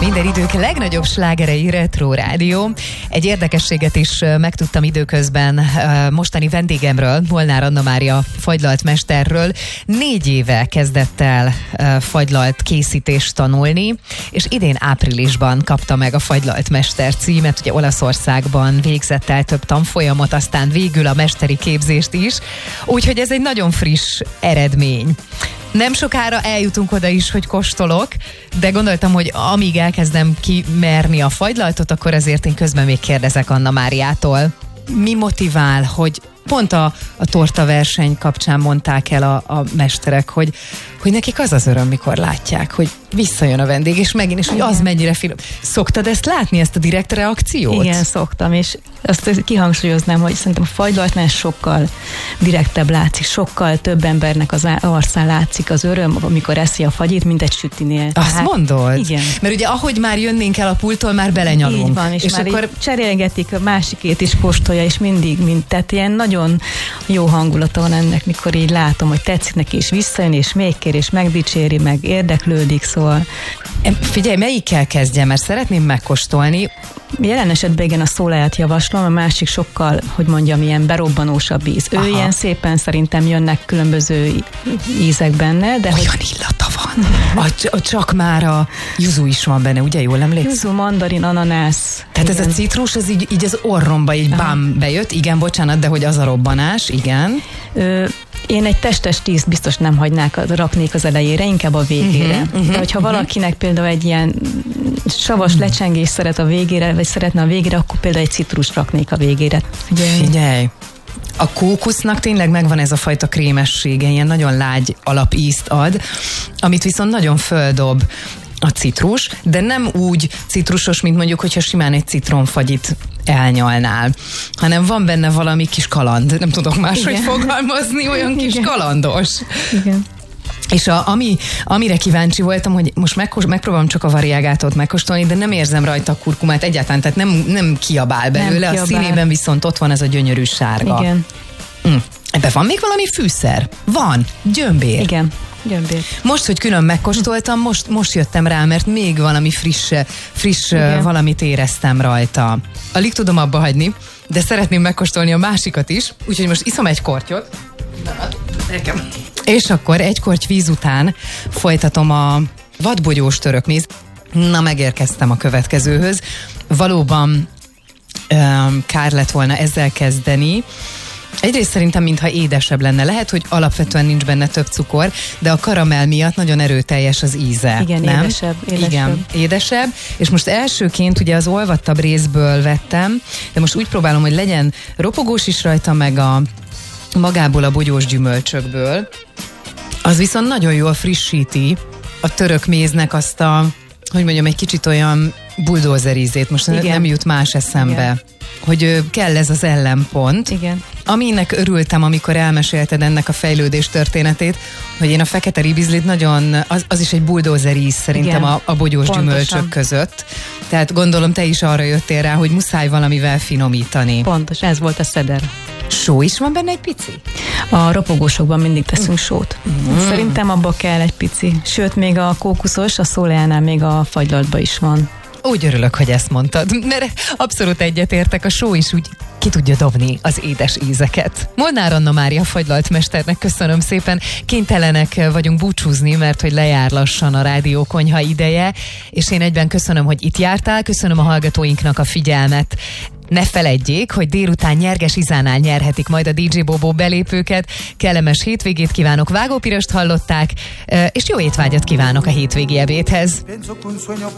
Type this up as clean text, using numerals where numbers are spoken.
Minden idők legnagyobb slágerei Retro Rádió. Egy érdekességet is megtudtam időközben mostani vendégemről, Molnár Anna Mária fagylalt mesterről. 4 éve kezdett el fagylalt készítést tanulni, és idén áprilisban kapta meg a fagylalt mester címet. Ugye Olaszországban végzett el több tanfolyamot, aztán végül a mesteri képzést is. Úgyhogy ez egy nagyon friss eredmény. Nem sokára eljutunk oda is, hogy kóstolok, de gondoltam, hogy amíg elkezdem kimerni a fagylaltot, akkor ezért én közben még kérdezek Anna Máriától. Mi motivál, hogy pont a tortaverseny kapcsán mondták el a mesterek, hogy nekik az öröm, mikor látják, hogy visszajön a vendég, és megint, és hogy az mennyire finom. Szoktad ezt látni, ezt a direkt reakciót? Igen, szoktam, és azt kihangsúlyoznám, hogy szerintem a fagylaltnál sokkal direktebb látszik, sokkal több embernek az arcán látszik az öröm, amikor eszi a fagyit, mint egy sütinél. Azt mondod? Igen. Mert ugye ahogy már jönnénk el a pulttól, már belenyalunk. Így van, és már akkor cserélgetik, a másikét is kóstolja, és mindig, tehát ilyen nagyon jó hangulata van ennek, mikor így látom, hogy tetszik neki, és visszajön, és még kér, és megdicséri, meg érdeklődik, szóval. Figyelj, melyikkel kezdjem, mert szeretném megkóstolni. Jelen esetben igen, a szóláját javaslom, a másik sokkal, hogy mondjam, ilyen berobbanósabb íz. Ő ilyen szépen szerintem jönnek különböző ízek benne, de olyan illata van. Csak már a yuzu is van benne, ugye? Jól emlékszem? Yuzu, mandarin, ananász. Tehát igen. Ez a citrus, ez így az orromba így bám bejött. Igen, bocsánat, de hogy az a robbanás, igen. Én egy testes tízt biztos nem raknék az elejére, inkább a végére. De hogyha valakinek például egy ilyen savas lecsengés szeret a végére, vagy szeretne a végére, akkor például egy citrus raknék a végére. Figyelj! A kókusznak tényleg megvan ez a fajta krémessége, ilyen nagyon lágy alapízt ad, amit viszont nagyon földob a citrus, de nem úgy citrusos, mint mondjuk, hogyha simán egy citronfagyit elnyalnál, hanem van benne valami kis kaland, nem tudok máshogy fogalmazni, olyan kis kalandos. Igen. És amire kíváncsi voltam, hogy most megpróbálom csak a variegátot megkóstolni, de nem érzem rajta a kurkumát egyáltalán, tehát nem kiabál belőle, a színében viszont ott van ez a gyönyörű sárga. Igen. Ebben van még valami fűszer? Van, gyömbér. Igen. Gyömbér. Most, hogy külön megkóstoltam, most jöttem rá, mert még valami friss valamit éreztem rajta. Alig tudom abba hagyni, de szeretném megkóstolni a másikat is, úgyhogy most iszom egy kortyot. Nekem. És akkor egy korty víz után folytatom a vadbogyós törökméz. Na, megérkeztem a következőhöz. Valóban kár lett volna ezzel kezdeni. Egyrészt szerintem, mintha édesebb lenne. Lehet, hogy alapvetően nincs benne több cukor, de a karamell miatt nagyon erőteljes az íze. Igen, nem? Édesebb. Igen, édesebb. És most elsőként ugye az olvattabb részből vettem, de most úgy próbálom, hogy legyen ropogós is rajta, meg magából a bogyós gyümölcsökből. Az viszont nagyon jól frissíti a török méznek azt a, hogy mondjam, egy kicsit olyan buldózer ízét. Most nem jut más eszembe. Igen. Hogy kell ez az ellenpont. Igen. Aminek örültem, amikor elmesélted ennek a fejlődés történetét, hogy én a fekete ribizlit nagyon, az is egy buldózer íz szerintem a bogyós gyümölcsök között. Tehát gondolom te is arra jöttél rá, hogy muszáj valamivel finomítani. Pontos, ez volt a szeder. Só is van benne egy pici? A ropogósokban mindig teszünk sót. Szerintem abba kell egy pici. Sőt, még a kókuszos, a szóleánál még a fagylaltban is van. Úgy örülök, hogy ezt mondtad, mert abszolút egyetértek, a só is úgy ki tudja dobni az édes ízeket. Molnár Anna Mária fagylalt mesternek köszönöm szépen. Kénytelenek vagyunk búcsúzni, mert hogy lejár lassan a rádiókonyha ideje, és én egyben köszönöm, hogy itt jártál, köszönöm a hallgatóinknak a figyelmet. Ne feledjék, hogy délután Nyerges Izánál nyerhetik majd a DJ Bobo belépőket. Kellemes hétvégét kívánok, Vágó Pirost hallották, és jó étvágyat kívánok a hétvégi ebédhez.